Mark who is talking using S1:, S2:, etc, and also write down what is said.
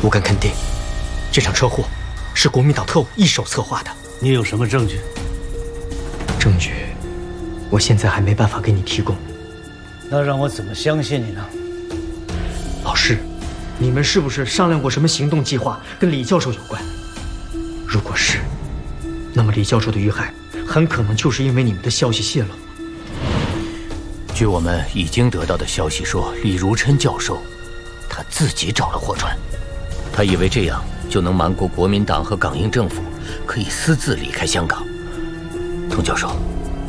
S1: 我敢肯定，这场车祸是国民党特务一手策划的。
S2: 你有什么证据？
S1: 证据，我现在还没办法给你提供。
S2: 那让我怎么相信你呢？
S1: 老师，你们是不是商量过什么行动计划跟李教授有关？如果是，那么李教授的遇害很可能就是因为你们的消息泄露。
S3: 据我们已经得到的消息说，李如琛教授他自己找了货船，他以为这样就能瞒过国民党和港英政府，可以私自离开香港。童教授。